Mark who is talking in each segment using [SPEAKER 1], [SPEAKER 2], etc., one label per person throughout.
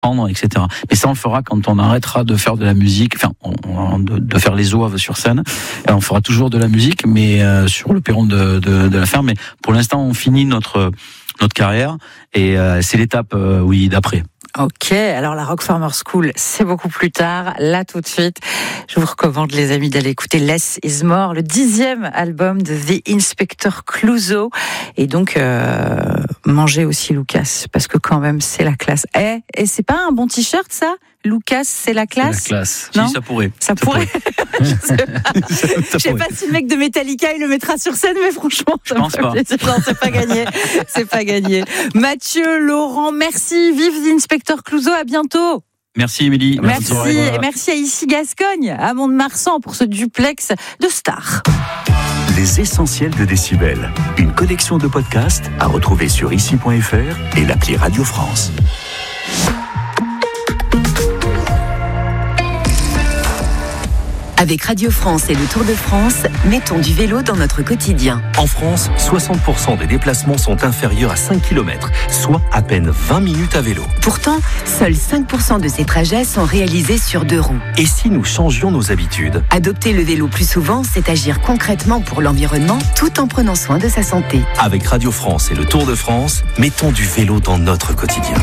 [SPEAKER 1] etc. Mais ça, on le fera quand on arrêtera de faire de la musique, de faire les oeuvres sur scène. Et on fera toujours de la musique, mais sur le perron de la ferme. Mais pour l'instant, on finit notre carrière et c'est l'étape, d'après.
[SPEAKER 2] Ok, alors la Rock Farmer School, c'est beaucoup plus tard. Là, tout de suite, je vous recommande, les amis, d'aller écouter Less is More, le 10e album de The Inspector Clouseau. Et donc, mangez aussi Lucas, parce que quand même, c'est la classe. Et c'est pas un bon t-shirt, ça ? Lucas, c'est la classe.
[SPEAKER 1] C'est la classe.
[SPEAKER 2] Non,
[SPEAKER 1] si, ça pourrait.
[SPEAKER 2] Ça pourrait. Je sais pas. Je sais pas si le mec de Metallica, il le mettra sur scène, mais franchement,
[SPEAKER 1] je pense pas.
[SPEAKER 2] Non, c'est pas gagné. C'est pas gagné. Mathieu, Laurent, merci. Vive The Inspector Clouseau. À bientôt.
[SPEAKER 1] Merci, Émilie.
[SPEAKER 2] Merci. Et merci à Ici Gascogne, à Mont-de-Marsan, pour ce duplex de stars.
[SPEAKER 3] Les essentiels de Décibel. Une collection de podcasts à retrouver sur ici.fr et l'appli Radio France.
[SPEAKER 4] Avec Radio France et le Tour de France, mettons du vélo dans notre quotidien.
[SPEAKER 5] En France, 60% des déplacements sont inférieurs à 5 km, soit à peine 20 minutes à vélo.
[SPEAKER 4] Pourtant, seuls 5% de ces trajets sont réalisés sur 2 roues.
[SPEAKER 5] Et si nous changions nos habitudes ?
[SPEAKER 4] Adopter le vélo plus souvent, c'est agir concrètement pour l'environnement tout en prenant soin de sa santé.
[SPEAKER 5] Avec Radio France et le Tour de France, mettons du vélo dans notre quotidien.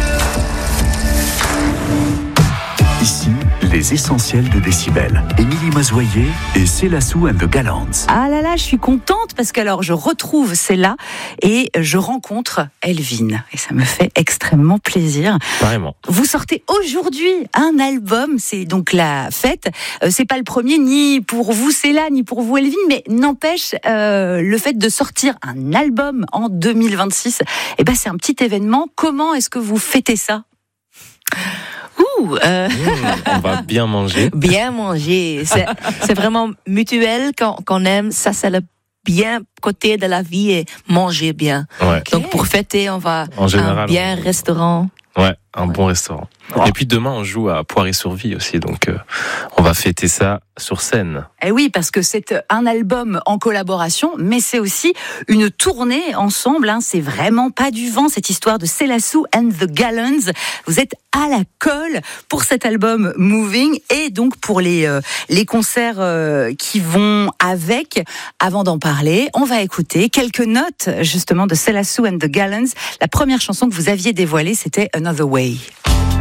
[SPEAKER 3] Ici, les essentiels de Décibel. Émilie Mazoyer et Célassou and the Gallants.
[SPEAKER 2] Ah là là, je suis contente parce que alors je retrouve Céla et je rencontre Elvin. Et ça me fait extrêmement plaisir.
[SPEAKER 6] Vraiment.
[SPEAKER 2] Vous sortez aujourd'hui un album, c'est donc la fête. C'est pas le premier ni pour vous Céla, ni pour vous Elvin, mais n'empêche, le fait de sortir un album en 2026, c'est un petit événement. Comment est-ce que vous fêtez ça ?
[SPEAKER 6] On va bien manger.
[SPEAKER 7] Bien manger. C'est vraiment mutuel quand on aime. Ça, c'est le bien côté de la vie et manger bien.
[SPEAKER 6] Ouais.
[SPEAKER 7] Donc, pour fêter, on va
[SPEAKER 6] en général,
[SPEAKER 7] un bien restaurant.
[SPEAKER 6] Ouais, un bon restaurant. Et puis demain, on joue à Poiré-sur-Vie aussi, donc on va fêter ça sur scène.
[SPEAKER 2] Eh oui, parce que c'est un album en collaboration, mais c'est aussi une tournée ensemble. C'est vraiment pas du vent, cette histoire de Célassou and the Gallants. Vous êtes à la colle pour cet album Moving et donc pour les concerts qui vont avec. Avant d'en parler, on va écouter quelques notes justement de Célassou and the Gallants. La première chanson que vous aviez dévoilée, c'était Another Way.